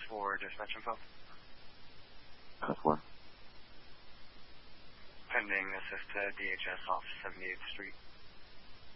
for dispatch info. 4. Pending assist to DHS off 78th Street.